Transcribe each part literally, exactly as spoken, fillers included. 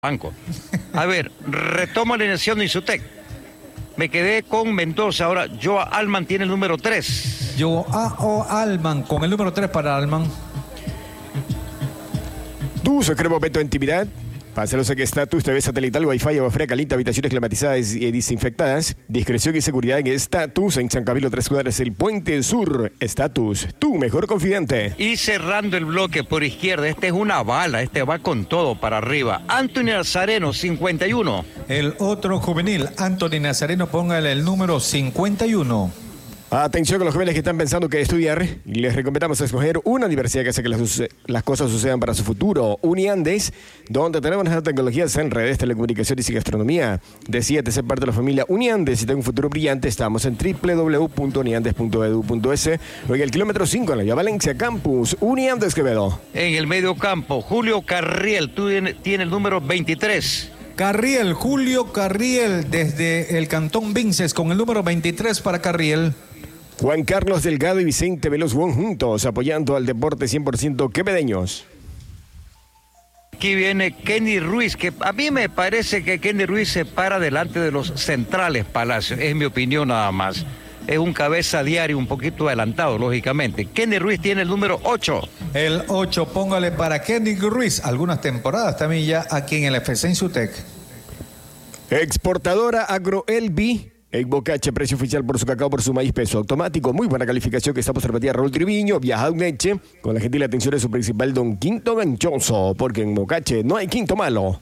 banco. A ver, retomo la alineación de Insutec. Me quedé con Mendoza. Ahora, Joa Alman tiene el número tres. Joao Alman, con el número tres para Alman. Tu crema momento de intimidad. Pasalos que estatus, T V satelital, Wi-Fi, agua fría caliente, habitaciones climatizadas y desinfectadas. Discreción y seguridad en estatus. En San Camilo, tres cuadras, el Puente Sur. Estatus, tu mejor confidente. Y cerrando el bloque por izquierda, este es una bala, este va con todo para arriba. Anthony Nazareno, cincuenta y uno. El otro juvenil, Anthony Nazareno, póngale el número cincuenta y uno. Atención con los jóvenes que están pensando que estudiar. Les recomendamos escoger una universidad que hace que las, las cosas sucedan para su futuro. Uniandes, donde tenemos las tecnologías en redes, telecomunicaciones y gastronomía. Decídete ser parte de la familia Uniandes y tenga un futuro brillante. Estamos en doble u doble u doble u punto uniandes punto e d u punto es. Luego el kilómetro cinco en la Vía Valencia Campus. Uniandes Quevedo. En el medio campo, Julio Carriel, tú tiene el número veintitrés. Carriel, Julio Carriel, desde el Cantón Vinces, con el número veintitrés para Carriel. Juan Carlos Delgado y Vicente Veloz Wong juntos, apoyando al deporte cien por ciento quevedeños. Aquí viene Kenny Ruiz, que a mí me parece que Kenny Ruiz se para delante de los centrales Palacios, es mi opinión nada más. Es un cabeza diario un poquito adelantado, lógicamente. Kenny Ruiz tiene el número ocho. El ocho, póngale para Kenny Ruiz. Algunas temporadas también ya aquí en el F C Insutec. Exportadora Agroelbi. En Bocache, precio oficial por su cacao, por su maíz, peso automático. Muy buena calificación que estamos repetida Raúl Triviño. Viaja a Uneche con la gentil atención de su principal don Quinto Ganchoso, porque en Bocache no hay quinto malo.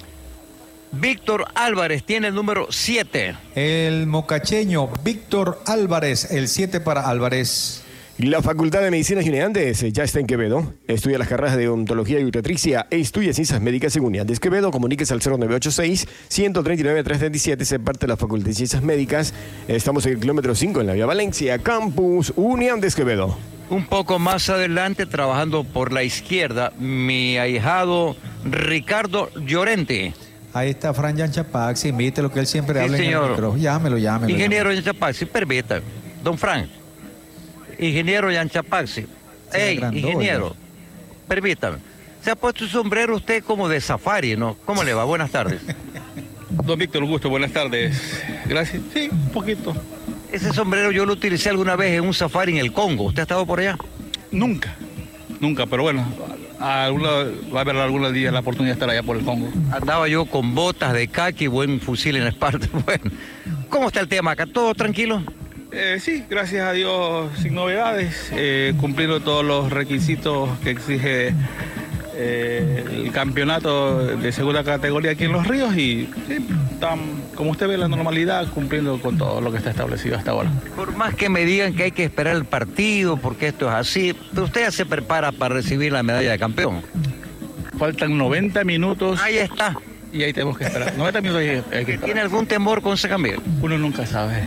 Víctor Álvarez tiene el número siete. El mocacheño Víctor Álvarez, el siete para Álvarez. La Facultad de Medicina de Uniandes ya está en Quevedo. Estudia las carreras de odontología y obstetricia. Estudia ciencias médicas en Uniandes Quevedo. Comuníquese al cero nueve ocho seis, uno tres nueve, tres tres siete. Se parte de la Facultad de Ciencias Médicas. Estamos en el kilómetro cinco en la Vía Valencia Campus Uniandes Quevedo. Un poco más adelante, trabajando por la izquierda, mi ahijado Ricardo Llorente. Ahí está Fran Yanchapaxi, invite lo que él siempre Sí, habla señor. en el micro. Llámelo, llámelo. Ingeniero Yanchapaxi, permita. Don Fran. Ingeniero Yanchapaxi. Ey, ingeniero, permítame. Se ha puesto su sombrero usted como de safari, ¿no? ¿Cómo le va? Buenas tardes. Don Víctor, un gusto, buenas tardes. Gracias. Sí, un poquito. Ese sombrero yo lo utilicé alguna vez en un safari en el Congo. ¿Usted ha estado por allá? Nunca, nunca, pero bueno, alguna, va a haber algún día la oportunidad de estar allá por el Congo. Andaba yo con botas de caqui y buen fusil en la espalda. Bueno, ¿cómo está el tema acá? ¿Todo tranquilo? Eh, sí, gracias a Dios, sin novedades, eh, cumpliendo todos los requisitos que exige eh, el campeonato de segunda categoría aquí en Los Ríos y sí, están, como usted ve, la normalidad, cumpliendo con todo lo que está establecido hasta ahora. Por más que me digan que hay que esperar el partido, porque esto es así, usted ya se prepara para recibir la medalla de campeón. Faltan noventa minutos. Ahí está. Y ahí tenemos que esperar. noventa minutos hay, hay que esperar. ¿Tiene algún temor con San Camilo? Uno nunca sabe.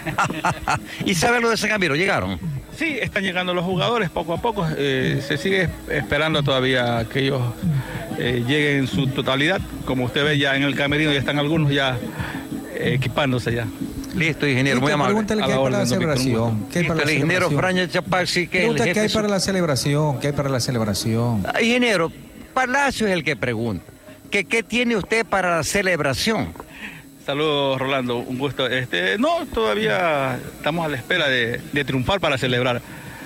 ¿Y sabe lo de San Camilo? ¿Llegaron? Sí, están llegando los jugadores poco a poco. Eh, se sigue esperando todavía que ellos eh, lleguen en su totalidad. Como usted ve ya en el camerino, ya están algunos ya eh, equipándose ya. Listo, ingeniero, muy amable. Pregúntale qué hay para la celebración. ¿Qué hay para la el ingeniero celebración? Fran Yanchapaxi, que Pregunta el qué hay jefe para su- la celebración, qué hay para la celebración. Ah, ingeniero, Palacio es el que pregunta. ¿Que ¿Qué tiene usted para la celebración? Saludos, Rolando, un gusto. Este, no, todavía estamos a la espera de, de triunfar para celebrar.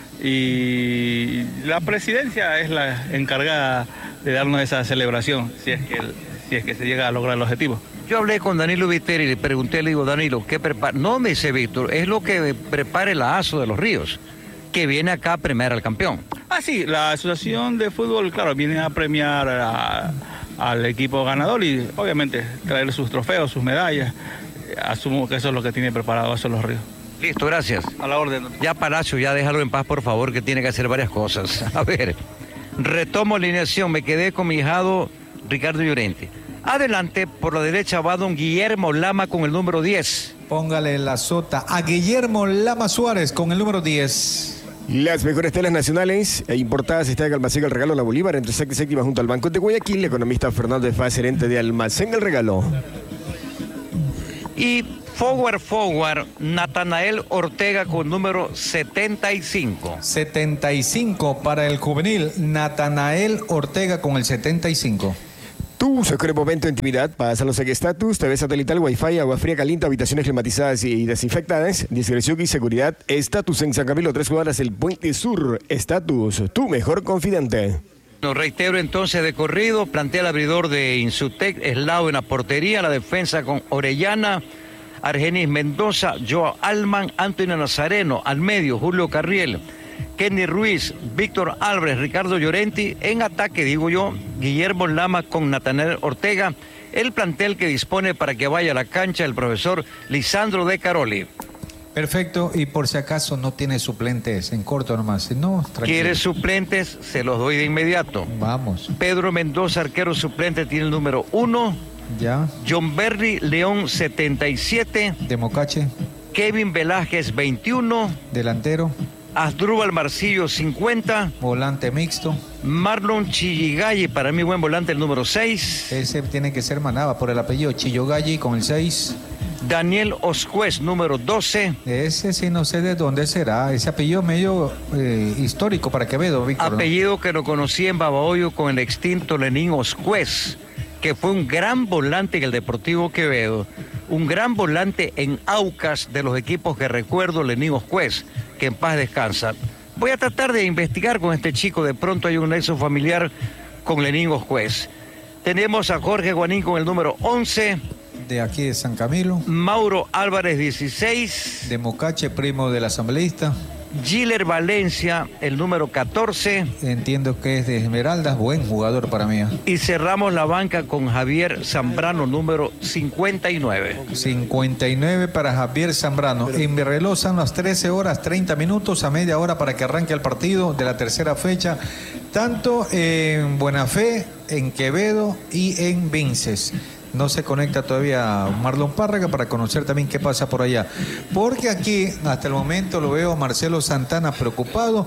Y la presidencia es la encargada de darnos esa celebración, si es que, el- si es que se llega a lograr el objetivo. Yo hablé con Danilo Viteri y le pregunté, le digo, Danilo, ¿qué prepara? No, me dice Víctor, es lo que prepara el ASO de Los Ríos, que viene acá a premiar al campeón. Ah, sí, la Asociación de Fútbol, claro, viene a premiar a- al equipo ganador y obviamente traer sus trofeos, sus medallas. Eh, Asumo que eso es lo que tiene preparado eso Los Ríos. Listo, gracias. A la orden. Ya Palacio, ya déjalo en paz, por favor, que tiene que hacer varias cosas. A ver, retomo alineación, me quedé con mi hijado Ricardo Llorente. Adelante, por la derecha va don Guillermo Lama con el número diez. Póngale la sota a Guillermo Lama Suárez con el número diez. Las mejores telas nacionales e importadas están en Almacén El Regalo La Bolívar, entre sexta y séptima junto al Banco de Guayaquil. El economista Fernando de Faz, gerente de Almacén El Regalo. Y forward, forward, Natanael Ortega con número setenta y cinco. setenta y cinco para el juvenil, Natanael Ortega con el setenta y cinco. Tu seguro momento de intimidad, pásalo en estatus, T V satelital, Wi-Fi, agua fría caliente, habitaciones climatizadas y desinfectadas, discreción y seguridad. Estatus en San Camilo, tres cuadras, el Puente Sur. Estatus, tu mejor confidente. Lo reitero entonces de corrido, plantea el abridor de Insutec, Eslao en la portería, la defensa con Orellana, Argenis Mendoza, Joao Alman, Antonio Nazareno, al medio, Julio Carriel, Kenny Ruiz, Víctor Álvarez, Ricardo Llorenti, en ataque, digo yo, Guillermo Lama con Natanael Ortega, el plantel que dispone para que vaya a la cancha el profesor Lisandro de Caroli. Perfecto, y por si acaso no tiene suplentes, en corto nomás, no, tranquilo. ¿Quiere suplentes? Se los doy de inmediato. Vamos. Pedro Mendoza, arquero suplente, tiene el número uno. Ya. John Berry, León setenta y siete. De Mocache. Kevin Velázquez, veintiuno. Delantero. Asdrúbal Marcillo, cincuenta. Volante mixto. Marlon Chilligalli, para mí buen volante, el número seis. Ese tiene que ser Manaba por el apellido Chilligalli con el seis. Daniel Oscuez, número doce. Ese sí no sé de dónde será. Ese apellido medio eh, histórico para Quevedo, Víctor. Apellido que lo conocí en Babahoyo con el extinto Lenín Oscuez, que fue un gran volante en el Deportivo Quevedo, un gran volante en Aucas de los equipos que recuerdo, Lenín Oscuez, que en paz descansa. Voy a tratar de investigar con este chico, de pronto hay un nexo familiar con Lenín Oscuez. Tenemos a Jorge Guanín con el número once. De aquí de San Camilo. Mauro Álvarez, dieciséis. De Mocache, primo del asambleísta. Giller Valencia, el número catorce. Entiendo que es de Esmeraldas, buen jugador para mí. Y cerramos la banca con Javier Zambrano, número cincuenta y nueve. cincuenta y nueve para Javier Zambrano. En mi reloj son las trece horas treinta minutos, a media hora para que arranque el partido de la tercera fecha, tanto en Buena Fe, en Quevedo y en Vinces. No se conecta todavía Marlon Párraga para conocer también qué pasa por allá. Porque aquí, hasta el momento, lo veo a Marcelo Santana preocupado.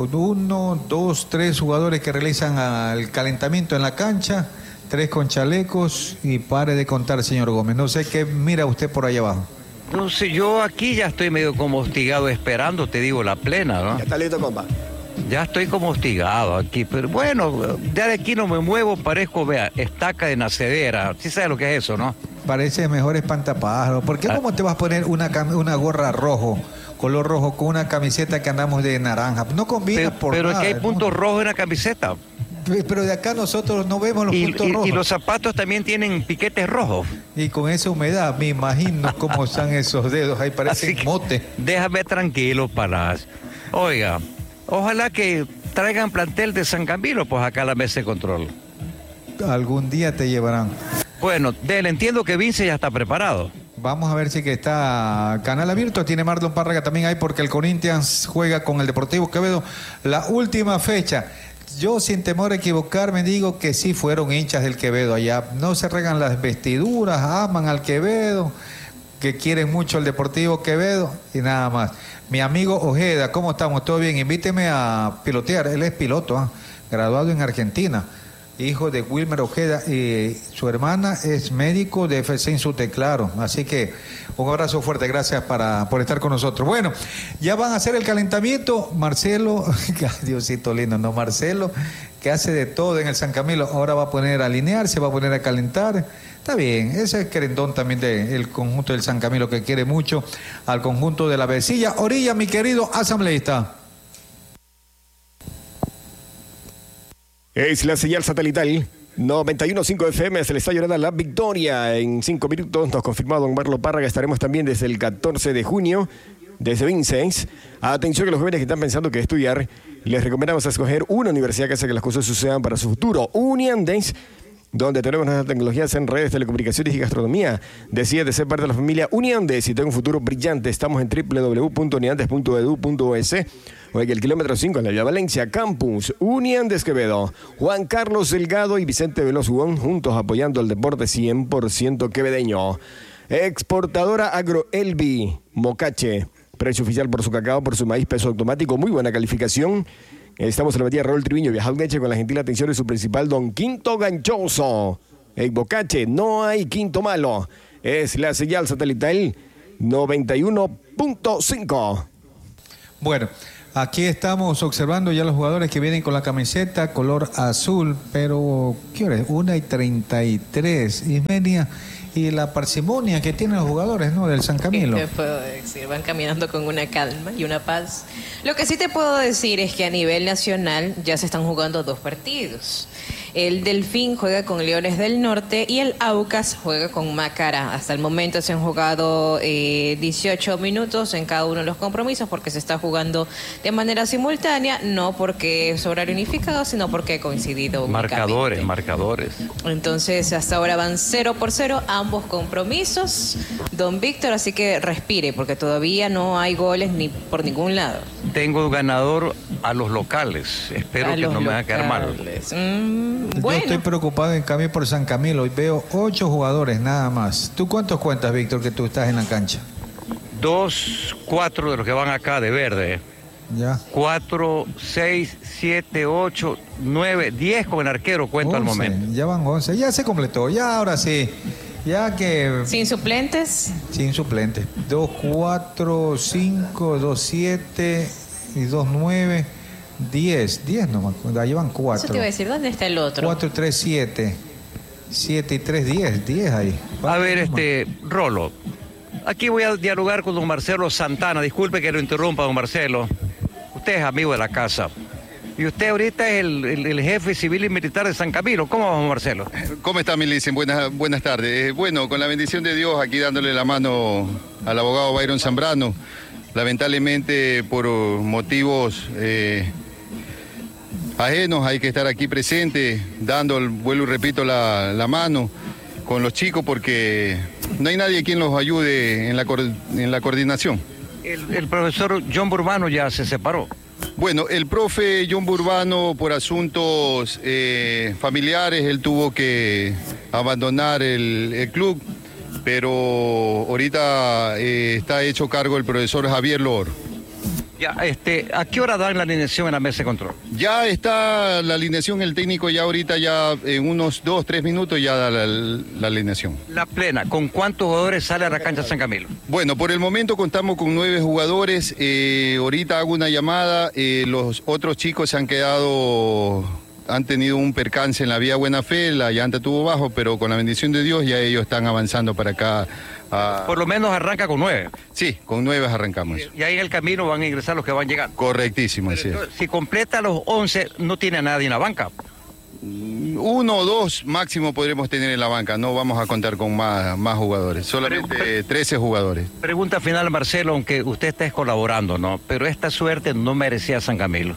Uno, dos, tres jugadores que realizan el calentamiento en la cancha. Tres con chalecos y pare de contar, señor Gómez. No sé qué mira usted por allá abajo. No sé, yo aquí ya estoy medio como hostigado esperando, te digo, la plena, ¿no? Ya está listo, compa. Ya estoy como hostigado aquí, pero bueno, ya de aquí no me muevo, parezco, vea, estaca de nacedera. Sí sabes lo que es eso, ¿no? Parece mejor espantapájaro. ¿Por qué? ¿Cómo te vas a poner una, una gorra rojo, color rojo, con una camiseta que andamos de naranja? No combina pero, por pero nada. Pero es que hay puntos rojos en la camiseta. Pero de acá nosotros no vemos los y, puntos y, rojos. Y los zapatos también tienen piquetes rojos. Y con esa humedad, me imagino cómo están esos dedos, ahí parecen mote. Déjame tranquilo, Palas. Oiga, ojalá que traigan plantel de San Camilo, pues acá a la mesa de control. Algún día te llevarán. Bueno, Del, entiendo que Vince ya está preparado. Vamos a ver si que está canal abierto. Tiene Marlon Párraga también ahí porque el Corinthians juega con el Deportivo Quevedo la última fecha. Yo, sin temor a equivocarme, digo que sí fueron hinchas del Quevedo allá. No se regan las vestiduras, aman al Quevedo, que quieren mucho el Deportivo Quevedo y nada más. Mi amigo Ojeda, ¿cómo estamos? ¿Todo bien? Invíteme a pilotear. Él es piloto, ¿eh? Graduado en Argentina. Hijo de Wilmer Ojeda y su hermana es médico de F C Insutec, claro. Así que un abrazo fuerte, gracias para, por estar con nosotros. Bueno, ya van a hacer el calentamiento. Marcelo, Diosito lindo, no, Marcelo, que hace de todo en el San Camilo, ahora va a poner a alinear, se va a poner a calentar. Está bien, ese es querendón también del conjunto del San Camilo, que quiere mucho al conjunto de la Vecilla. Orilla, mi querido asambleísta. Es la señal satelital noventa y uno punto cinco F M, se le está llorando la victoria. En cinco minutos nos confirmó don Marlon Párraga. Estaremos también desde el catorce de junio, desde Vincennes. Atención que los jóvenes que están pensando que estudiar, les recomendamos escoger una universidad que hace que las cosas sucedan para su futuro. Uniandes, donde tenemos nuestras tecnologías en redes, telecomunicaciones y gastronomía. Decide de ser parte de la familia Uniandes y tenga un futuro brillante. Estamos en doble u doble u doble u punto uniandes punto edu punto es. O en el kilómetro cinco en la Vía Valencia, Campus Uniandes Quevedo. Juan Carlos Delgado y Vicente Veloz Huón, juntos apoyando el deporte cien por ciento quevedeño. Exportadora Agroelvi, Mocache. Precio oficial por su cacao, por su maíz, peso automático, muy buena calificación. Estamos en la avenida Raúl Triviño, Viajal Leche, con la gentil atención de su principal, don Quinto Ganchoso. En Mocache no hay quinto malo. Es la señal satelital noventa y uno punto cinco. Bueno, Aquí estamos observando ya los jugadores que vienen con la camiseta color azul, pero ¿qué hora es? una y treinta y tres. Ismenia, y la parsimonia que tienen los jugadores, ¿no? Del San Camilo. ¿Qué te puedo decir? Van caminando con una calma y una paz. Lo que sí te puedo decir es que a nivel nacional ya se están jugando dos partidos. El Delfín juega con Leones del Norte y el Aucas juega con Macará. Hasta el momento se han jugado eh, dieciocho minutos en cada uno de los compromisos porque se está jugando de manera simultánea, no porque es horario unificado, sino porque ha coincidido Marcadores, únicamente. marcadores. Entonces, hasta ahora van cero por cero ambos compromisos, don Víctor, así que respire, porque todavía no hay goles ni por ningún lado. Tengo ganador a los locales. Espero A que los no me vaya a quedar mal. locales. Mm, Yo bueno, estoy preocupado en cambio por San Camilo y veo ocho jugadores nada más. ¿Tú cuántos cuentas, Víctor, que tú estás en la cancha? Dos, cuatro de los que van acá de verde. Ya. Cuatro, seis, siete, ocho, nueve, diez con el arquero cuento al once, momento. Ya van once. Ya se completó. Ya ahora sí. Ya que... sin suplentes. Sin suplentes. Dos, cuatro, cinco, dos, siete y dos, nueve, diez. Diez nomás. Ya llevan cuatro. Eso te iba a decir, ¿dónde está el otro? Cuatro, tres, siete. Siete y tres, diez. Diez ahí. A ver, este, Rolo, aquí voy a dialogar con don Marcelo Santana. Disculpe que lo interrumpa, don Marcelo. Usted es amigo de la casa. Y usted ahorita es el, el, el jefe civil y militar de San Camilo. ¿Cómo vamos, Marcelo? ¿Cómo está, Milicen? Buenas, buenas tardes. Eh, bueno, con la bendición de Dios, aquí dándole la mano al abogado Byron Zambrano. Lamentablemente, por motivos eh, ajenos, hay que estar aquí presente, dando, vuelvo y repito, la, la mano con los chicos, porque no hay nadie quien los ayude en la, en la coordinación. El, el profesor John Burbano ya se separó. Bueno, el profe John Burbano, por asuntos eh, familiares, él tuvo que abandonar el, el club, pero ahorita eh, está hecho cargo el profesor Javier Lor. Ya, este, ¿a qué hora dan la alineación en la mesa de control? Ya está la alineación, el técnico ya ahorita, ya en unos dos, tres minutos ya da la, la alineación. La plena, ¿con cuántos jugadores sale a la cancha San Camilo? Bueno, por el momento contamos con nueve jugadores, eh, ahorita hago una llamada, eh, los otros chicos se han quedado, han tenido un percance en la vía Buena Fe, la llanta tuvo bajo, pero con la bendición de Dios ya ellos están avanzando para acá. A... Por lo menos arranca con nueve. Sí, con nueve arrancamos. Y, y ahí en el camino van a ingresar los que van llegando. Correctísimo, así es. Si completa los once, no tiene a nadie en la banca. Uno o dos máximo podremos tener en la banca, no vamos a contar con más, más jugadores, solamente Pero, trece jugadores. Pregunta final, Marcelo, aunque usted esté colaborando, ¿no? Pero esta suerte no merecía San Camilo.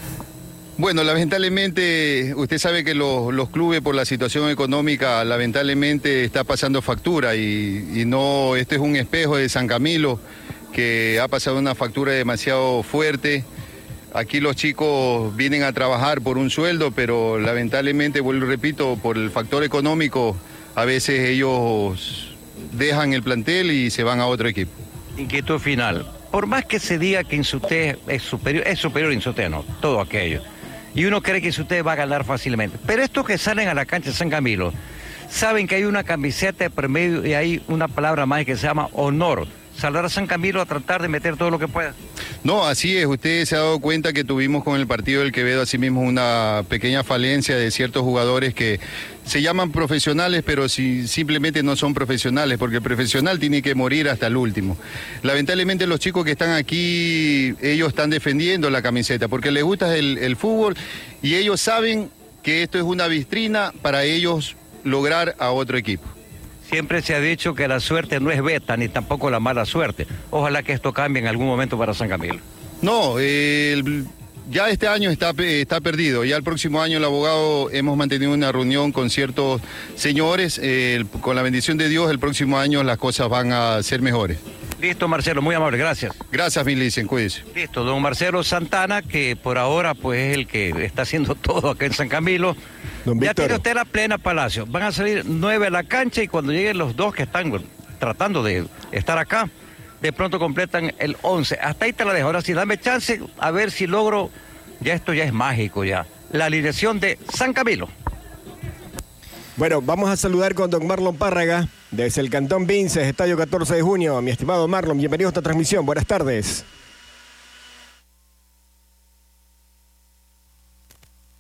Bueno, lamentablemente, usted sabe que los, los clubes por la situación económica, lamentablemente está pasando factura y, y no, este es un espejo de San Camilo que ha pasado una factura demasiado fuerte. Aquí los chicos vienen a trabajar por un sueldo, pero lamentablemente, vuelvo y repito, por el factor económico, a veces ellos dejan el plantel y se van a otro equipo. Inquietud final. Por más que se diga que Insuté es superior, es superior a Insuté, no, todo aquello. Y uno cree que Insuté va a ganar fácilmente. Pero estos que salen a la cancha de San Camilo, saben que hay una camiseta de promedio y hay una palabra más que se llama honor. Saldrá a San Camilo a tratar de meter todo lo que pueda. No, así es. Usted se ha dado cuenta que tuvimos con el partido del Quevedo asimismo una pequeña falencia de ciertos jugadores que se llaman profesionales, pero si, simplemente no son profesionales, porque el profesional tiene que morir hasta el último. Lamentablemente los chicos que están aquí, ellos están defendiendo la camiseta, porque les gusta el, el fútbol y ellos saben que esto es una vitrina para ellos lograr a otro equipo. Siempre se ha dicho que la suerte no es beta, ni tampoco la mala suerte. Ojalá que esto cambie en algún momento para San Camilo. No, eh, el, ya este año está, está perdido. Ya el próximo año el abogado hemos mantenido una reunión con ciertos señores. Eh, el, con la bendición de Dios, el próximo año las cosas van a ser mejores. Listo, Marcelo, muy amable, gracias. Gracias, Milicen, cuídese. Listo, don Marcelo Santana, que por ahora pues es el que está haciendo todo acá en San Camilo. Don Ya Víctor. tiene usted la plena, Palacio. Van a salir nueve a la cancha y cuando lleguen los dos que están bueno, tratando de estar acá, de pronto completan el once. Hasta ahí te la dejo. Ahora sí, dame chance a ver si logro, ya esto ya es mágico ya, la alineación de San Camilo. Bueno, vamos a saludar con don Marlon Párraga, desde el Cantón Vinces, Estadio catorce de junio. Mi estimado Marlon, bienvenido a esta transmisión. Buenas tardes.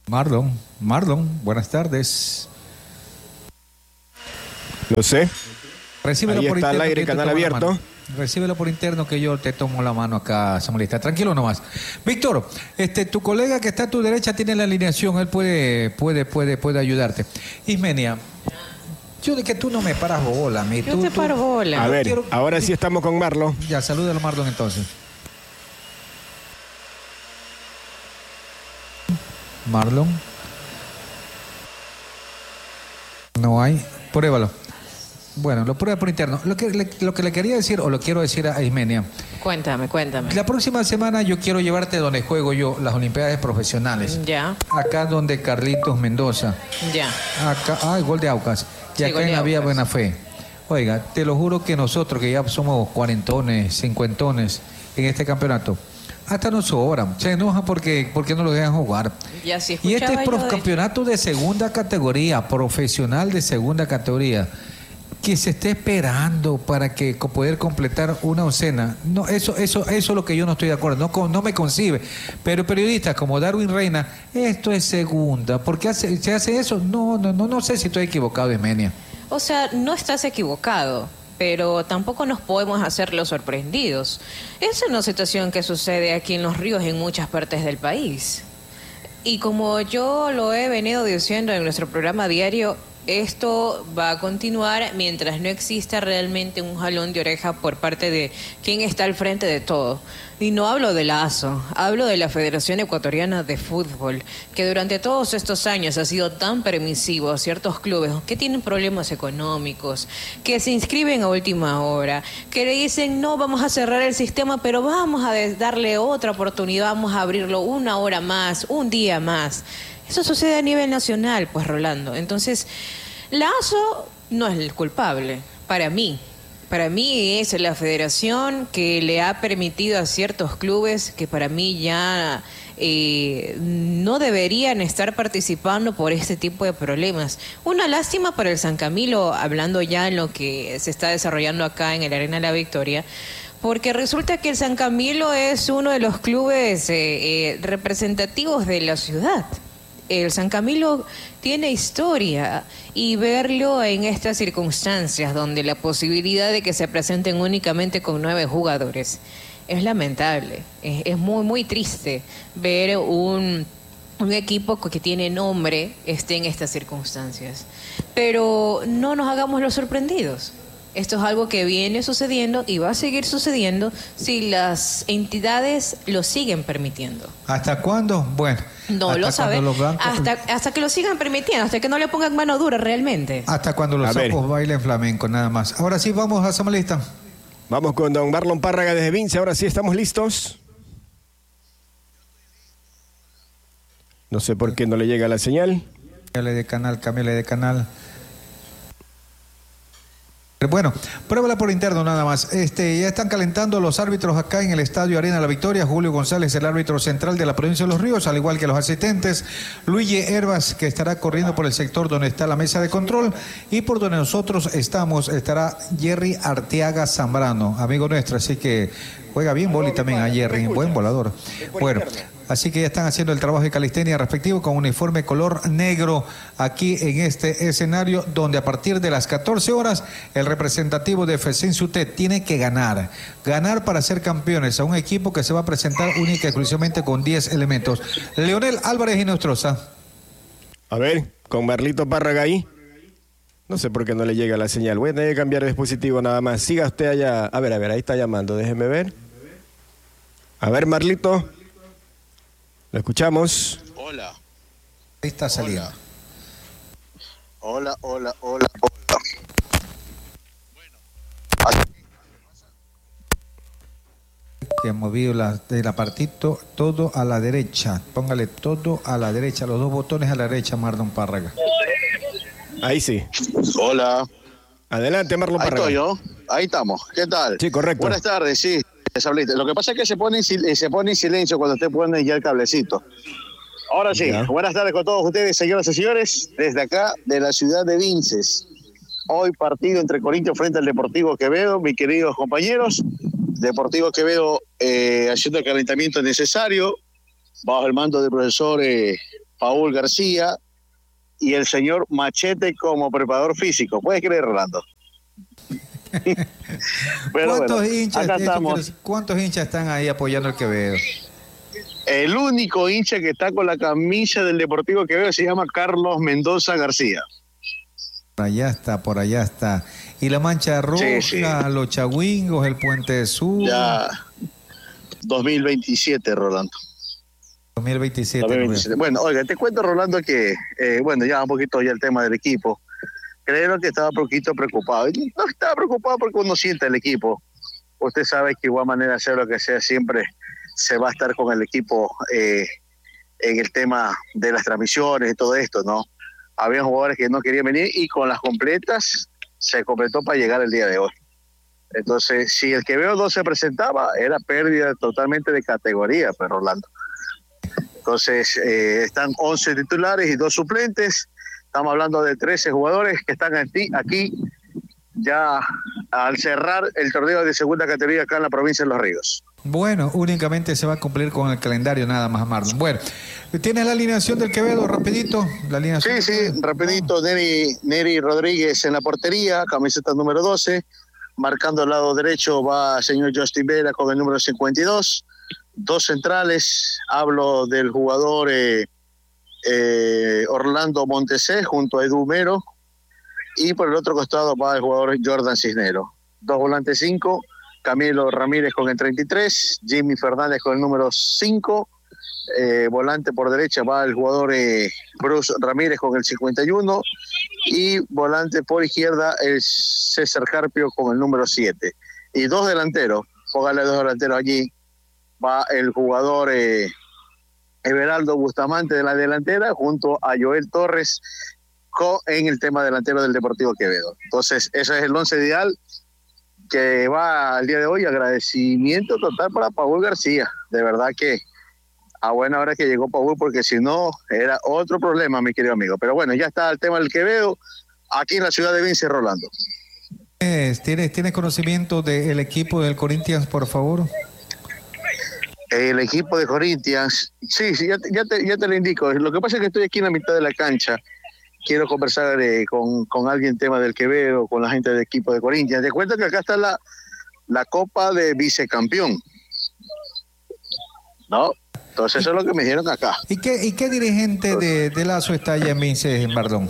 Marlon, Marlon, buenas tardes. No sé. Recíbelo Ahí por está interno. al aire, que yo te canal tomo la abierto. mano. Recíbelo por interno que yo te tomo la mano acá, Samuelista. Tranquilo nomás. Víctor, este, tu colega que está a tu derecha tiene la alineación, él puede, puede, puede, puede ayudarte. Ismenia, yo de que tú no me paras bola, mi. Yo tú, te tú- paro bola. A ver, quiero- ahora sí estamos con Marlon. Ya, salúdalo, Marlon, entonces. Marlon. No hay. Pruébalo. Bueno, lo prueba por interno. Lo que, le, lo que le quería decir, o lo quiero decir a Ismenia, Cuéntame, cuéntame. la próxima semana yo quiero llevarte donde juego yo, las Olimpiadas Profesionales. Ya, Acá donde Carlitos Mendoza. ya. Acá, ah, gol de Aucas. Y Sí, acá gol en de la Vía Aucas. Buena Fe. Oiga, te lo juro que nosotros, que ya somos cuarentones, cincuentones en este campeonato, hasta nos sobran. Se enojan porque, porque no lo dejan jugar. Ya sí Y este escuchaba es yo pro- de- campeonato de segunda categoría, profesional de segunda categoría, que se esté esperando para que co- poder completar una oncena. No, eso, eso, eso es lo que yo no estoy de acuerdo. No, con- no me concibe. Pero periodistas como Darwin Reina, esto es segunda. ¿Por qué hace, se hace eso? No, no, no, no sé si estoy equivocado, Ismenia. O sea, no estás equivocado, pero tampoco nos podemos hacer los sorprendidos. Es una situación que sucede aquí en Los Ríos en muchas partes del país. Y como yo lo he venido diciendo en nuestro programa diario, esto va a continuar mientras no exista realmente un jalón de oreja por parte de quien está al frente de todo. Y no hablo de la A S O, hablo de la Federación Ecuatoriana de Fútbol, que durante todos estos años ha sido tan permisivo a ciertos clubes que tienen problemas económicos, que se inscriben a última hora, que le dicen no, vamos a cerrar el sistema, pero vamos a de- darle otra oportunidad, vamos a abrirlo una hora más, un día más. Eso sucede a nivel nacional, pues, Rolando. Entonces, la A S O no es el culpable, para mí. Para mí es la federación que le ha permitido a ciertos clubes que para mí ya eh, no deberían estar participando por este tipo de problemas. Una lástima para el San Camilo, hablando ya en lo que se está desarrollando acá en el Arena de la Victoria, porque resulta que el San Camilo es uno de los clubes eh, eh, representativos de la ciudad. El San Camilo tiene historia y verlo en estas circunstancias donde la posibilidad de que se presenten únicamente con nueve jugadores es lamentable, es, es muy muy triste ver un, un equipo que tiene nombre esté en estas circunstancias. Pero no nos hagamos los sorprendidos. Esto es algo que viene sucediendo y va a seguir sucediendo si las entidades lo siguen permitiendo. ¿Hasta cuándo? Bueno. No hasta lo saben. cuando los bancos- Hasta, hasta que lo sigan permitiendo, hasta que no le pongan mano dura realmente. Hasta cuando los A ver. sapos bailen flamenco, nada más. Ahora sí, vamos a Samuelista. Vamos con don Marlon Párraga desde Vince. Ahora sí estamos listos. No sé por qué no le llega la señal. Cámbiale de canal, cámbiale de canal. Bueno, pruébala por interno nada más. Este, ya están calentando los árbitros acá en el Estadio Arena La Victoria. Julio González, el árbitro central de la provincia de Los Ríos, al igual que los asistentes. Luigi Herbas, que estará corriendo por el sector donde está la mesa de control. Y por donde nosotros estamos estará Jerry Arteaga Zambrano, amigo nuestro. Así que juega bien boli también a Jerry, buen volador. Bueno, así que ya están haciendo el trabajo de calistenia respectivo con uniforme color negro aquí en este escenario donde a partir de las catorce horas el representativo de FECINSUTED tiene que ganar. Ganar para ser campeones a un equipo que se va a presentar única y exclusivamente con diez elementos. Leonel Álvarez y Nostroza. A ver, con Marlito Párraga ahí. No sé por qué no le llega la señal. Voy a tener que cambiar de dispositivo nada más. Siga usted allá. A ver, a ver, ahí está llamando. Déjeme ver. A ver, Marlito. Lo escuchamos. Hola, Ahí está saliendo. hola, hola, hola, hola. Que ha movido la, de la partito todo a la derecha. Póngale todo a la derecha, los dos botones a la derecha, Marlon Párraga. Ahí sí. Hola, Adelante, Marlon ahí Párraga. estoy yo, ahí estamos, ¿qué tal? Sí, correcto. Buenas tardes, sí, Sablita. Lo que pasa es que se pone, en sil- se pone en silencio cuando usted pone ya el cablecito. Ahora sí, Ya. buenas tardes con todos ustedes, señoras y señores, desde acá, de la ciudad de Vinces. Hoy partido entre Corinthians frente al Deportivo Quevedo, mis queridos compañeros. Deportivo Quevedo eh, haciendo el calentamiento necesario, bajo el mando del profesor eh, Paul García y el señor Machete como preparador físico. ¿Puedes creer, Rolando? Pero ¿Cuántos, bueno, hinchas, estamos. ¿Cuántos hinchas están ahí apoyando al Quevedo? El único hincha que está con la camisa del Deportivo Quevedo se llama Carlos Mendoza García. Por allá está, por allá está. Y la Mancha Roja, sí, sí. Los Chagüingos, el Puente Sur. Ya, dos mil veintisiete, Rolando. dos mil veintisiete. dos mil veintisiete. Bueno, oiga, te cuento, Rolando, que, eh, bueno, ya un poquito ya el tema del equipo. Creo que estaba un poquito preocupado. No estaba preocupado porque uno siente el equipo. Usted sabe que igual manera de hacer lo que sea, siempre se va a estar con el equipo eh, en el tema de las transmisiones y todo esto, ¿no? Habían jugadores que no querían venir y con las completas se completó para llegar el día de hoy. Entonces, si el Quevedo no se presentaba, era pérdida totalmente de categoría, pues, Rolando. Entonces, eh, están once titulares y dos suplentes. Estamos hablando de trece jugadores que están aquí, aquí ya al cerrar el torneo de segunda categoría acá en la provincia de Los Ríos. Bueno, únicamente se va a cumplir con el calendario nada más, Marlon. Bueno, ¿tienes la alineación del Quevedo rapidito? La alineación sí, sí, rapidito. Oh. Neri, Neri Rodríguez en la portería, camiseta número doce. Marcando al lado derecho va el señor Justin Vera con el número cincuenta y dos. Dos centrales, hablo del jugador eh, eh, Orlando Montesés junto a Edu Mero. Y por el otro costado va el jugador Jordan Cisnero. Dos volantes cinco. Camilo Ramírez con el treinta y tres, Jimmy Fernández con el número cinco, eh, volante por derecha va el jugador eh, Bruce Ramírez con el cincuenta y uno y volante por izquierda el César Carpio con el número siete. Y dos delanteros, póngale dos delanteros allí, va el jugador eh, Everaldo Bustamante de la delantera junto a Joel Torres co, en el tema delantero del Deportivo Quevedo. Entonces, ese es el once ideal que va al día de hoy. Agradecimiento total para Paul García, de verdad que a buena hora que llegó Paul, porque si no era otro problema, mi querido amigo. Pero bueno, ya está el tema del Quevedo aquí en la ciudad de Vince, Rolando. ¿Tienes, ¿Tienes conocimiento del equipo del Corinthians, por favor? El equipo de Corinthians, sí, sí, ya, ya, te, ya te lo indico. Lo que pasa es que estoy aquí en la mitad de la cancha. Quiero conversar eh, con, con alguien tema del Quevedo, con la gente del equipo de Corinthians. Te cuento que acá está la, la Copa de Vicecampeón, ¿no? Entonces eso es lo que me dijeron acá. ¿Y qué, y qué dirigente de, de Lazo está allá en Vince, Bardón?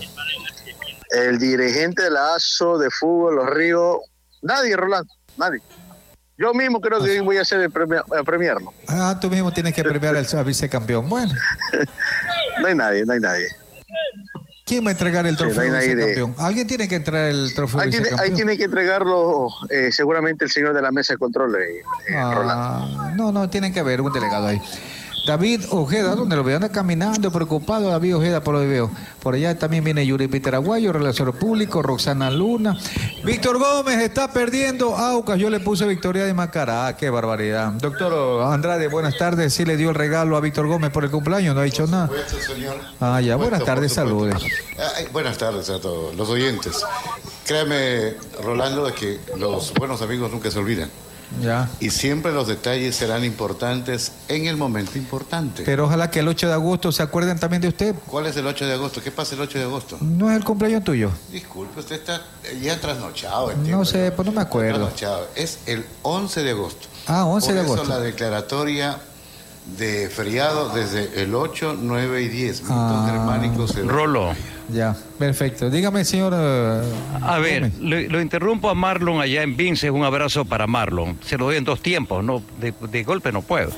El dirigente de Lazo de fútbol, Los Ríos, nadie, Rolando, nadie. Yo mismo creo que voy a hacer el premio, a premiarlo. Ah, tú mismo tienes que premiar al, al vicecampeón. Bueno. No hay nadie, no hay nadie. ¿Quién va a entregar el trofeo sí, no vicecampeón? De... ¿Alguien tiene que entregar el trofeo ahí vicecampeón? Tiene, ahí tiene que entregarlo eh, seguramente el señor de la mesa de control, eh, ah, Rolando. No, no, tiene que haber un delegado ahí. David Ojeda, donde lo veo, anda caminando, preocupado, David Ojeda, por lo que veo. Por allá también viene Yuri Peter Aguayo, Relaciones Públicos, Roxana Luna. Víctor Gómez está perdiendo Aucas, yo le puse victoria de Macará, ah, qué barbaridad. Doctor Andrade, buenas tardes, sí le dio el regalo a Víctor Gómez por el cumpleaños, no ha dicho nada. Por supuesto, señor. Ah, ya, buenas tardes, saludes. Ay, buenas tardes a todos los oyentes. Créame, Rolando, de que los buenos amigos nunca se olvidan. Ya. Y siempre los detalles serán importantes en el momento importante. Pero ojalá que el ocho de agosto se acuerden también de usted. ¿Cuál es el ocho de agosto? ¿Qué pasa el ocho de agosto? No es el cumpleaños tuyo. Disculpe, usted está ya trasnochado. Entiendo, no sé, pues no me acuerdo. Trasnochado. Es el once de agosto. Ah, once de agosto. Por eso la declaratoria de feriado desde el ocho, nueve y diez. Ah, germánicos. El... Rolo. Ya, perfecto. Dígame, señor. Uh, a ver, lo, lo interrumpo a Marlon allá en Vince. Un abrazo para Marlon. Se lo doy en dos tiempos, no de, de golpe no puedo.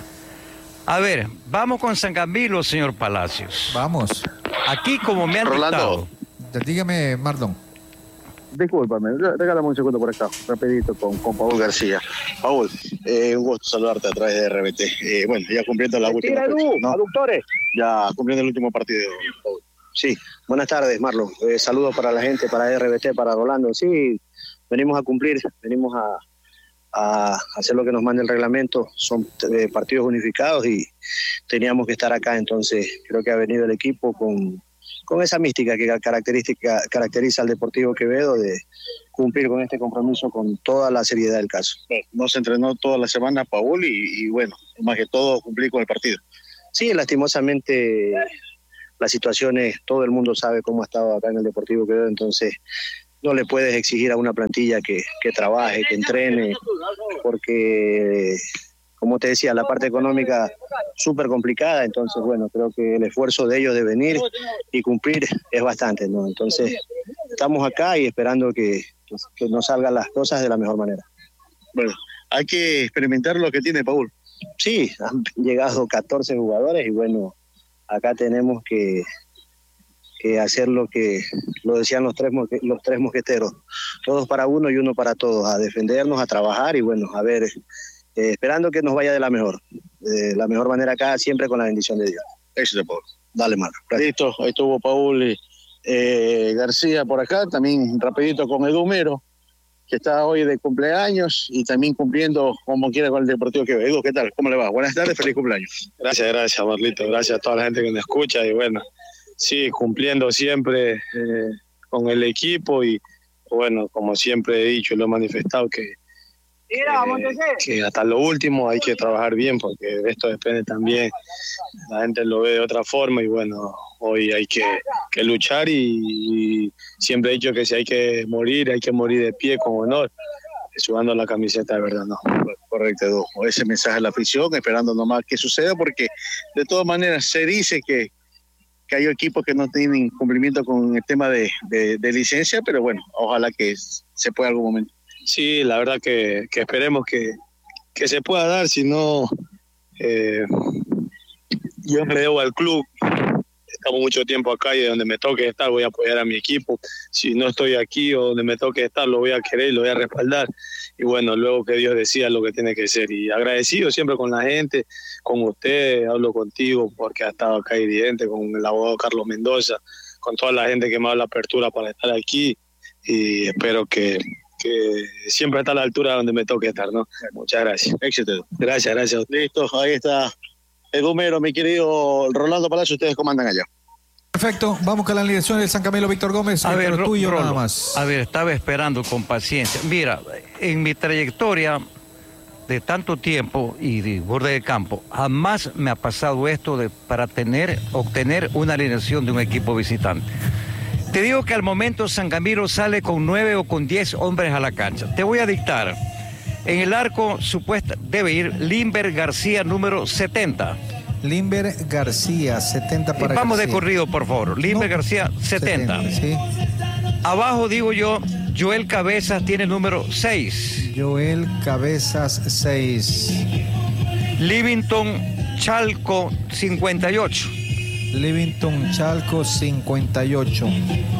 A ver, vamos con San Camilo, señor Palacios. Vamos. Aquí, como me han Rolando. dictado. Dígame, Marlon. Discúlpame, regálame un segundo por acá, rapidito, con, con Paul García. Paul, eh, un gusto saludarte a través de R B T. Eh, bueno, ya cumpliendo la última fecha, ¿no? Aductores. Ya cumpliendo el último partido, Paul. Sí, buenas tardes, Marlon. Eh, saludos para la gente, para R B T, para Rolando. Sí, venimos a cumplir, venimos a, a hacer lo que nos manda el reglamento. Son eh, partidos unificados y teníamos que estar acá, entonces creo que ha venido el equipo con, con esa mística que característica, caracteriza al Deportivo Quevedo de cumplir con este compromiso con toda la seriedad del caso. No se entrenó toda la semana, Paul, y, y bueno, más que todo cumplir con el partido. Sí, lastimosamente las situaciones, todo el mundo sabe cómo ha estado acá en el Deportivo Quevedo, entonces no le puedes exigir a una plantilla que, que trabaje, que entrene, porque, como te decía, la parte económica súper complicada, entonces, bueno, creo que el esfuerzo de ellos de venir y cumplir es bastante, ¿no? Entonces, estamos acá y esperando que, que nos salgan las cosas de la mejor manera. Bueno, hay que experimentar lo que tiene Paul. Sí, han llegado catorce jugadores y bueno, acá tenemos que, que hacer lo que lo decían los tres, los tres mosqueteros, todos para uno y uno para todos, a defendernos, a trabajar y bueno, a ver, eh, esperando que nos vaya de la mejor, de la mejor manera acá, siempre con la bendición de Dios. Éxito, Paul. Dale, Marco. Listo, ahí estuvo Paul eh, García por acá, también rapidito con Edumero, que está hoy de cumpleaños y también cumpliendo como quiera con el Deportivo Quevedo. Edu, ¿qué tal? ¿Cómo le va? Buenas tardes, feliz cumpleaños. Gracias, gracias, Marlito. Gracias a toda la gente que nos escucha y bueno, sí, cumpliendo siempre eh, con el equipo y bueno, como siempre he dicho, lo he manifestado que, eh, que hasta lo último hay que trabajar bien porque de esto depende también, la gente lo ve de otra forma y bueno, hoy hay que, que luchar y, y siempre he dicho que si hay que morir, hay que morir de pie con honor, sudando la camiseta de verdad, ¿no? Correcto, Edu. Ese mensaje a la afición, esperando nomás que suceda porque de todas maneras se dice que que hay equipos que no tienen cumplimiento con el tema de, de, de licencia, pero bueno, ojalá que se pueda algún momento. Sí, la verdad que, que esperemos que, que se pueda dar, si no, eh, yo me debo al club, estamos mucho tiempo acá y de donde me toque estar voy a apoyar a mi equipo, si no estoy aquí o donde me toque estar lo voy a querer y lo voy a respaldar, y bueno, luego que Dios decida lo que tiene que ser, y agradecido siempre con la gente, con usted, hablo contigo porque ha estado acá evidente, con el abogado Carlos Mendoza, con toda la gente que me ha dado la apertura para estar aquí y espero que, que siempre esté a la altura donde me toque estar, ¿no? Muchas gracias. Éxito. Gracias, gracias. Listo, ahí está Edumero, mi querido Rolando Palacio, ustedes comandan allá. Perfecto, vamos con la alineación de San Camilo, Víctor Gómez. A ver, tuyo Rolo, nada más. A ver, estaba esperando con paciencia. Mira, en mi trayectoria de tanto tiempo y de borde de campo, jamás me ha pasado esto de para tener, obtener una alineación de un equipo visitante. Te digo que al momento San Camilo sale con nueve o con diez hombres a la cancha. Te voy a dictar. En el arco supuesta debe ir Limber García, número setenta. Limber García, setenta para Vamos García. de corrido, por favor. Limber no, García, setenta. setenta sí. Abajo, digo yo, Joel Cabezas tiene número seis. Joel Cabezas, seis. Livington Chalco, cincuenta y ocho. Livington Chalco, cincuenta y ocho.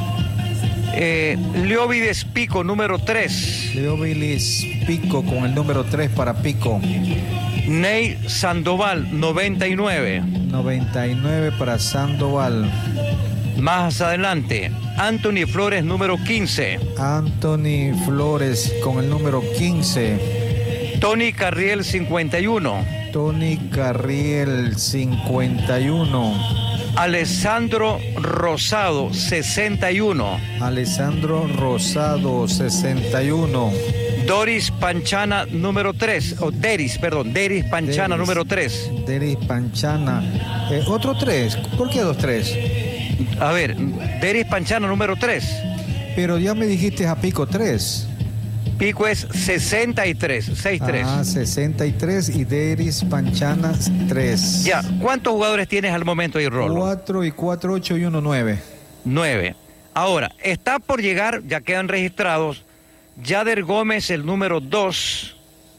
Eh, Leóvides Pico, número tres. Leóvides Pico con el número tres para Pico. Ney Sandoval, noventa y nueve. noventa y nueve para Sandoval. Más adelante, Anthony Flores, número quince. Anthony Flores con el número quince. Tony Carriel, cincuenta y uno. Tony Carriel, cincuenta y uno. Alessandro Rosado, sesenta y uno. Alessandro Rosado, sesenta y uno. Doris Panchana, número tres. O Deris, perdón, Deris Panchana, Deris, número tres. Deris Panchana. Eh, ¿Otro tres? ¿Por qué dos tres? A ver, Deris Panchana, número tres. Pero ya me dijiste a Pico tres. Pico es sesenta y tres, sesenta y tres. Ah, sesenta y tres y Deris Panchana tres. Ya, ¿cuántos jugadores tienes al momento ahí, Rolo? cuatro y cuatro, ocho y uno, nueve. nueve. Ahora, está por llegar, ya quedan registrados, Yader Gómez, el número dos,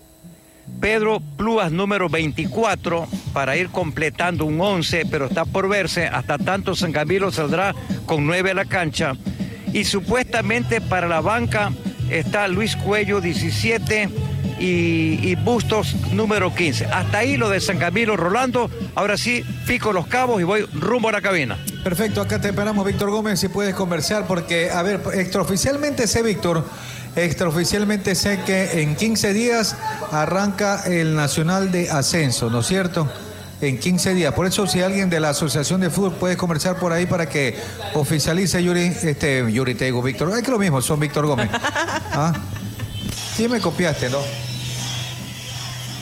Pedro Plúas, número veinticuatro, para ir completando un once, pero está por verse, hasta tanto San Camilo saldrá con nueve a la cancha, y supuestamente para la banca está Luis Cuello, diecisiete, y, y Bustos, número quince. Hasta ahí lo de San Camilo, Rolando. Ahora sí, pico los cabos y voy rumbo a la cabina. Perfecto, acá te esperamos, Víctor Gómez, si puedes conversar, porque, a ver, extraoficialmente sé, Víctor, extraoficialmente sé que en quince días arranca el Nacional de Ascenso, ¿no es cierto? En quince días. Por eso, si alguien de la Asociación de Fútbol puede conversar por ahí para que oficialice Yuri, este, Yuri te digo, Víctor. Es que lo mismo, son Víctor Gómez. ¿Ah? Sí me copiaste, ¿no?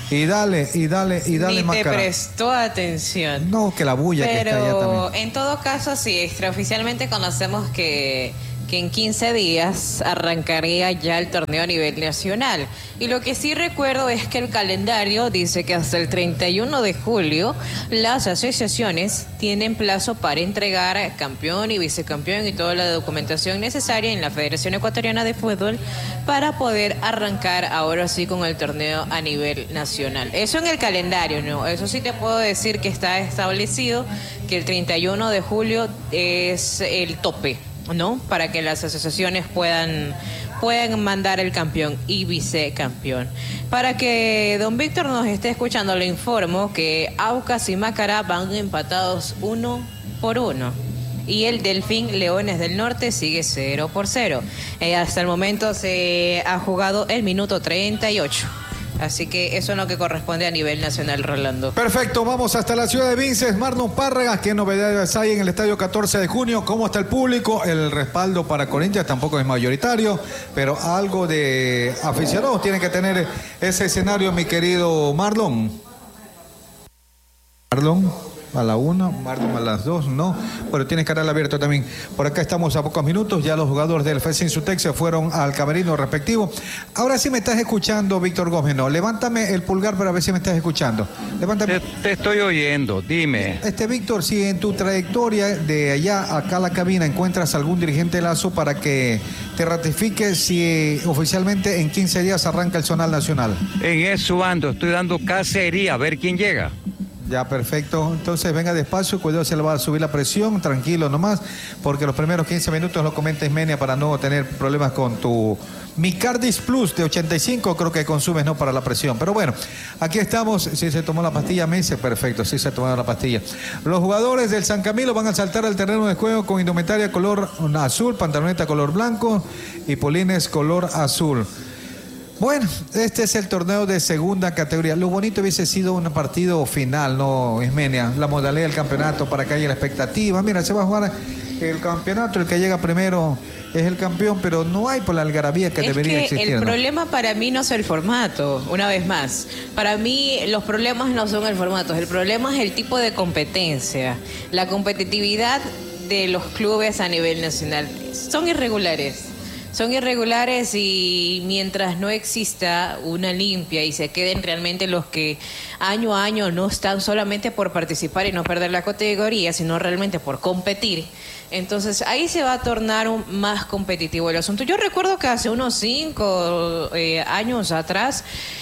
Y dale, y dale, y dale Ni más te cara. prestó atención. No, que la bulla Pero que está allá también. en todo caso, sí, extraoficialmente conocemos que, que en quince días arrancaría ya el torneo a nivel nacional. Y lo que sí recuerdo es que el calendario dice que hasta el treinta y uno de julio las asociaciones tienen plazo para entregar campeón y vicecampeón y toda la documentación necesaria en la Federación Ecuatoriana de Fútbol para poder arrancar ahora sí con el torneo a nivel nacional. Eso en el calendario, ¿no? Eso sí te puedo decir que está establecido que el treinta y uno de julio es el tope, ¿no? Para que las asociaciones puedan, puedan mandar el campeón y vicecampeón. Para que don Víctor nos esté escuchando, le informo que Aucas y Macará van empatados uno por uno. Y el Delfín Leones del Norte sigue cero por cero. Eh, hasta el momento se ha jugado el minuto treinta y ocho. Así que eso es lo que corresponde a nivel nacional, Rolando. Perfecto, vamos hasta la ciudad de Vinces. Marlon Párragas, ¿qué novedades hay en el estadio catorce de junio? ¿Cómo está el público? El respaldo para Corinthians tampoco es mayoritario, pero algo de aficionados tiene que tener ese escenario, mi querido Marlon. Marlon. A la una, Marlon a las dos, no, pero tienes canal abierto también. Por acá estamos a pocos minutos, ya los jugadores del F E S Insutec se fueron al camerino respectivo. Ahora sí me estás escuchando, Víctor Gómez, no, levántame el pulgar para ver si me estás escuchando. Levántame. Te, te estoy oyendo, dime. Este, Víctor, si en tu trayectoria de allá acá a la cabina encuentras algún dirigente Lazo para que te ratifique si oficialmente en quince días arranca el zonal nacional. En eso ando, estoy dando cacería, a ver quién llega. Ya, perfecto. Entonces venga despacio, cuidado, se le va a subir la presión, tranquilo nomás, porque los primeros quince minutos lo comenta Ismenia para no tener problemas con tu Micardis Plus de ochenta y cinco, creo que consumes, ¿no? Para la presión. Pero bueno, aquí estamos. Si se tomó la pastilla, Mese, perfecto, sí se tomó la pastilla. Los jugadores del San Camilo van a saltar al terreno de juego con indumentaria color azul, pantaloneta color blanco y polines color azul. Bueno, este es el torneo de segunda categoría. Lo bonito hubiese sido un partido final, ¿no, Ismenia? La modalidad del campeonato para que haya la expectativa. Mira, se va a jugar el campeonato, el que llega primero es el campeón, pero no hay por la algarabía que es debería que existir. El ¿no? problema para mí no es el formato, una vez más. Para mí los problemas no son el formato, el problema es el tipo de competencia. La competitividad de los clubes a nivel nacional son irregulares. Son irregulares y mientras no exista una limpia y se queden realmente los que año a año no están solamente por participar y no perder la categoría, sino realmente por competir, entonces ahí se va a tornar un, más competitivo el asunto. Yo recuerdo que hace unos cinco eh, años atrás,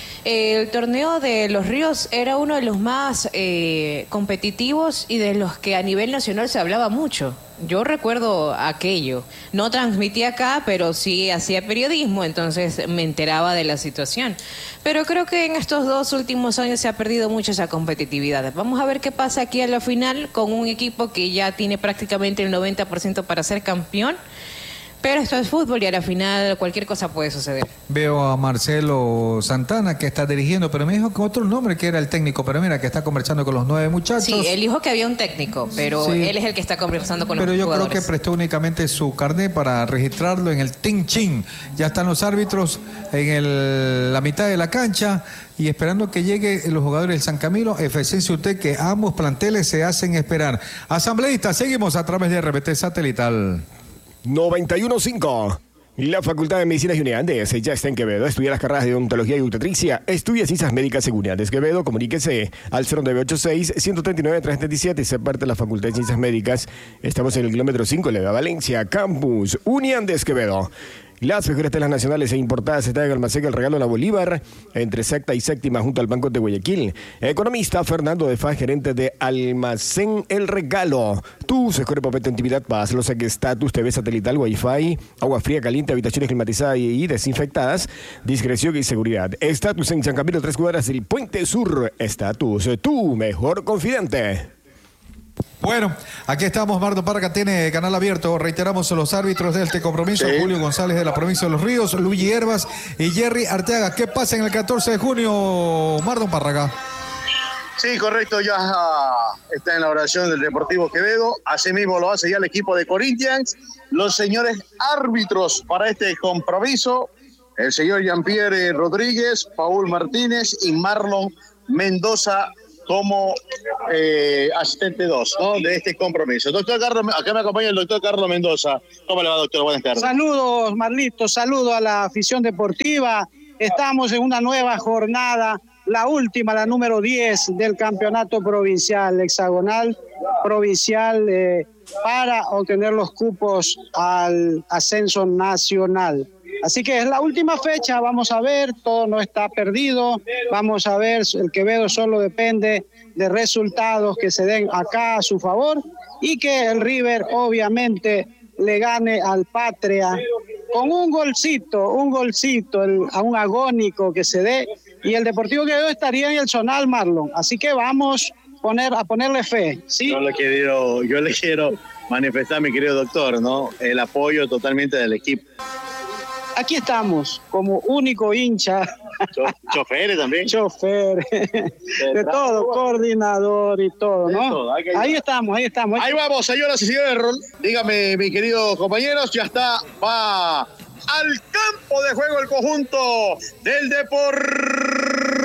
el torneo de Los Ríos era uno de los más eh, competitivos y de los que a nivel nacional se hablaba mucho. Yo recuerdo aquello. No transmitía acá, pero sí hacía periodismo, entonces me enteraba de la situación. Pero creo que en estos dos últimos años se ha perdido mucho esa competitividad. Vamos a ver qué pasa aquí a la final con un equipo que ya tiene prácticamente el noventa por ciento para ser campeón. Pero esto es fútbol y a la final cualquier cosa puede suceder. Veo a Marcelo Santana que está dirigiendo, pero me dijo que otro nombre que era el técnico, pero mira que está conversando con los nueve muchachos. Sí, él dijo que había un técnico, pero sí, él es el que está conversando con pero los jugadores. Pero yo creo que prestó únicamente su carnet para registrarlo en el Ting Chin. Ya están los árbitros en el, la mitad de la cancha y esperando que lleguen los jugadores del San Camilo, F C Insutec, que ambos planteles se hacen esperar. Asambleístas, seguimos a través de R B T Satelital. noventa y uno punto cinco. La Facultad de Medicina y Unidades ya está en Quevedo. Estudia las carreras de odontología y obstetricia. Estudia ciencias médicas en Unidades Quevedo. Comuníquese al cero nueve ocho seis, uno tres nueve, tres tres siete y se parte de la Facultad de Ciencias Médicas. Estamos en el kilómetro cinco de la Valencia, Campus Unidades Quevedo. Las mejores telas nacionales e importadas están en Almacén El Regalo La Bolívar, entre sexta y séptima, junto al Banco de Guayaquil. Economista Fernando de Fa, gerente de Almacén El Regalo. Tu mejor competitividad para los estatus, T V satelital, Wi-Fi, agua fría, caliente, habitaciones climatizadas y desinfectadas, discreción y seguridad. Estatus en San Camilo, tres cuadras del Puente Sur. Estatus, tu mejor confidente. Bueno, aquí estamos, Mardo Parga tiene canal abierto. Reiteramos a los árbitros de este compromiso, sí. Julio González de la provincia de Los Ríos, Luigi Herbas y Jerry Arteaga. ¿Qué pasa en el catorce de junio, Mardo Párraga? Sí, correcto, ya está en la oración del Deportivo Quevedo. Asimismo lo hace ya el equipo de Corinthians. Los señores árbitros para este compromiso, el señor Jean-Pierre Rodríguez, Paul Martínez y Marlon Mendoza como eh, asistente dos, ¿no? De este compromiso. Doctor Carlos, acá me acompaña el doctor Carlos Mendoza. ¿Cómo le va, doctor? Buenas tardes. Saludos, Marlito, saludos a la afición deportiva. Estamos en una nueva jornada, la última, la número diez del campeonato provincial, hexagonal provincial, eh, para obtener los cupos al ascenso nacional. Así que es la última fecha, vamos a ver, todo no está perdido, vamos a ver, el Quevedo solo depende de resultados que se den acá a su favor y que el River obviamente le gane al Patria con un golcito, un golcito, el, a un agónico que se dé, y el Deportivo Quevedo estaría en el zonal, Marlon, así que vamos poner, a ponerle fe, ¿sí? Yo le quiero, yo le quiero manifestar, mi querido doctor, ¿no? El apoyo totalmente del equipo. Aquí estamos, como único hincha. Choferes también. Choferes. De todo, coordinador y todo, ¿no? Todo. Ahí estamos, ahí estamos. Ahí vamos, señoras y señores. Dígame, mis queridos compañeros, ya está, va al campo de juego el conjunto del Deportivo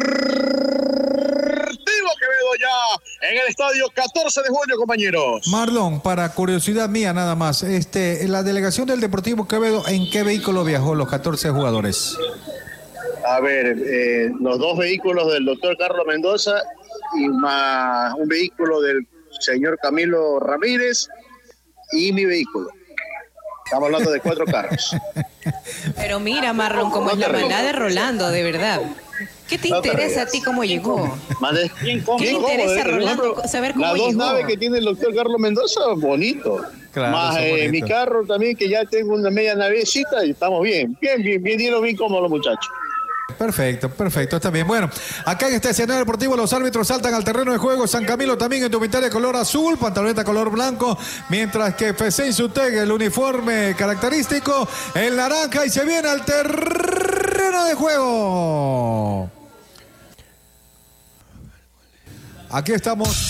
Quevedo ya en el estadio catorce de junio, compañeros. Marlon, para curiosidad mía nada más, este, la delegación del Deportivo Quevedo, ¿en qué vehículo viajó los catorce jugadores? A ver, eh, los dos vehículos del doctor Carlos Mendoza y más un vehículo del señor Camilo Ramírez y mi vehículo. Estamos hablando de cuatro carros. Pero mira, Marlon, cómo es la maldad de Rolando, de verdad. ¿Qué te interesa a ti cómo llegó? Madre, ¿Qué te interesa, Rolando, saber cómo llegó? Las dos llegó? naves que tiene el doctor Carlos Mendoza, bonito. Claro, más eh, mi carro también, que ya tengo una media navecita y estamos bien. Bien, bien, bien, bien, bien cómodos los muchachos. Perfecto, perfecto, está bien. Bueno, acá en este escenario deportivo los árbitros saltan al terreno de juego. San Camilo también en indumentaria color azul, pantaloneta color blanco, mientras que Fesén Suteg, el uniforme característico, el naranja, y se viene al terreno de juego. Aquí estamos.